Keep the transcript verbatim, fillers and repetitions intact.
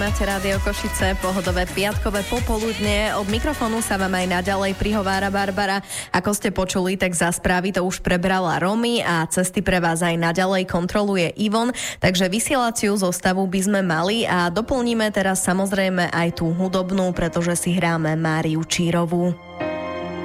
Máte Rádio Košice, pohodové piatkové popoludne. Od mikrofónu sa vám aj naďalej prihovára Barbara. Ako ste počuli, tak za správy to už prebrala Romy a cesty pre vás aj naďalej kontroluje Ivon. Takže vysielaciu zostavu by sme mali a doplníme teraz samozrejme aj tú hudobnú, pretože si hráme Máriu Čírovú.